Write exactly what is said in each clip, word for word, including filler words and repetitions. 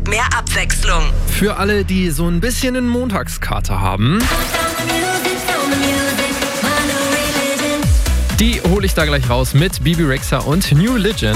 mehr Abwechslung. Für alle, die so ein bisschen einen Montagskater haben, die hole ich da gleich raus mit Bibi Rexha und New Religion.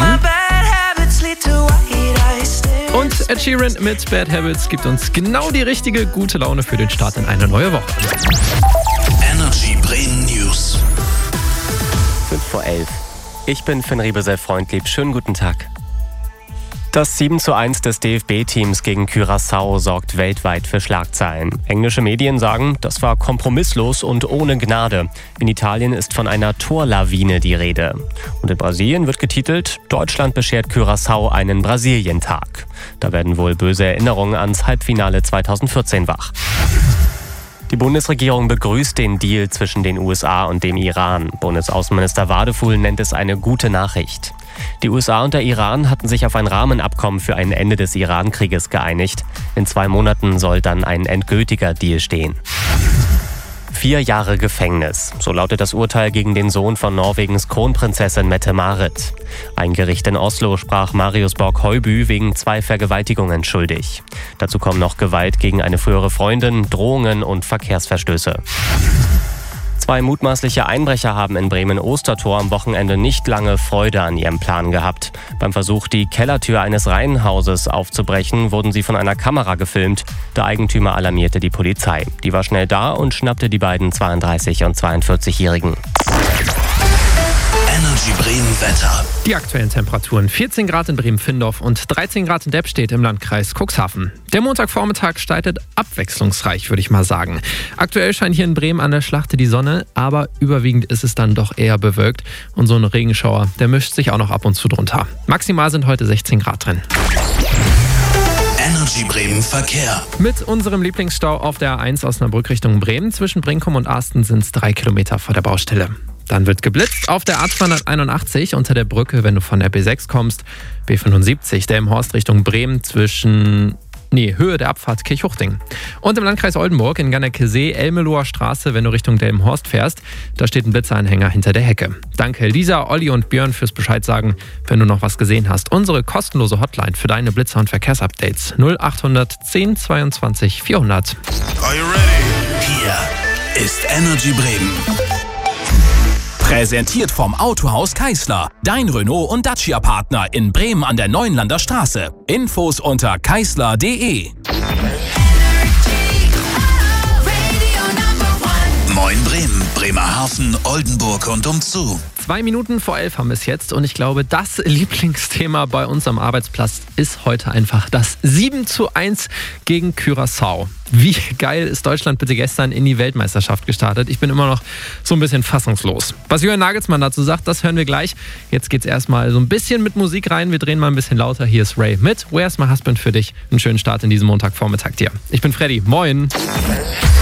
Und Ed Sheeran mit Bad Habits gibt uns genau die richtige gute Laune für den Start in eine neue Woche. Energy Bremen News. fünf vor elf. Ich bin Finn Riebesell-Freundlieb. Schönen guten Tag. Das sieben zu eins des D F B-Teams gegen Curaçao sorgt weltweit für Schlagzeilen. Englische Medien sagen, das war kompromisslos und ohne Gnade. In Italien ist von einer Torlawine die Rede. Und in Brasilien wird getitelt, Deutschland beschert Curaçao einen Brasilientag. Da werden wohl böse Erinnerungen ans Halbfinale zweitausendvierzehn wach. Die Bundesregierung begrüßt den Deal zwischen den U S A und dem Iran. Bundesaußenminister Wadefuhl nennt es eine gute Nachricht. Die U S A und der Iran hatten sich auf ein Rahmenabkommen für ein Ende des Iran-Krieges geeinigt. In zwei Monaten soll dann ein endgültiger Deal stehen. Vier Jahre Gefängnis. So lautet das Urteil gegen den Sohn von Norwegens Kronprinzessin Mette-Marit. Ein Gericht in Oslo sprach Marius Borg-Heubü wegen zwei Vergewaltigungen schuldig. Dazu kommen noch Gewalt gegen eine frühere Freundin, Drohungen und Verkehrsverstöße. Zwei mutmaßliche Einbrecher haben in Bremen-Ostertor am Wochenende nicht lange Freude an ihrem Plan gehabt. Beim Versuch, die Kellertür eines Reihenhauses aufzubrechen, wurden sie von einer Kamera gefilmt. Der Eigentümer alarmierte die Polizei. Die war schnell da und schnappte die beiden zweiunddreißig- und zweiundvierzig-Jährigen. Energy Bremen Wetter. Die aktuellen Temperaturen: vierzehn Grad in Bremen-Findorf und dreizehn Grad in Deppstedt im Landkreis Cuxhaven. Der Montagvormittag startet abwechslungsreich, würde ich mal sagen. Aktuell scheint hier in Bremen an der Schlachte die Sonne, aber überwiegend ist es dann doch eher bewölkt. Und so ein Regenschauer, der mischt sich auch noch ab und zu drunter. Maximal sind heute sechzehn Grad drin. Energy Bremen Verkehr. Mit unserem Lieblingsstau auf der A eins Osnabrück Richtung Bremen zwischen Brinkum und Arsten sind es drei Kilometer vor der Baustelle. Dann wird geblitzt auf der A zweihunderteinundachtzig unter der Brücke, wenn du von der B sechs kommst. B fünfundsiebzig, der im Horst Richtung Bremen zwischen nee, Höhe der Abfahrt Kirchhuchting. Und im Landkreis Oldenburg in Ganneke-See, Elmeloher Straße, wenn du Richtung Delmenhorst fährst. Da steht ein Blitzeranhänger hinter der Hecke. Danke Lisa, Olli und Björn fürs Bescheid sagen, wenn du noch was gesehen hast. Unsere kostenlose Hotline für deine Blitzer- und Verkehrsupdates null achthundert zehn zweiundzwanzig vierhundert. Are you ready? Hier ist Energy Bremen. Präsentiert vom Autohaus Keisler. Dein Renault- und Dacia-Partner in Bremen an der Neuenlander Straße. Infos unter keisler punkt de. Moin Bremen, Bremerhaven, Oldenburg und umzu. Zwei Minuten vor elf haben wir es jetzt und ich glaube, das Lieblingsthema bei uns am Arbeitsplatz ist heute einfach das sieben zu eins gegen Curaçao. Wie geil ist Deutschland bitte gestern in die Weltmeisterschaft gestartet? Ich bin immer noch so ein bisschen fassungslos. Was Julian Nagelsmann dazu sagt, das hören wir gleich. Jetzt geht's erstmal so ein bisschen mit Musik rein. Wir drehen mal ein bisschen lauter. Hier ist Ray mit Where's My Husband für dich. Einen schönen Start in diesem Montagvormittag dir. Ich bin Freddy. Moin.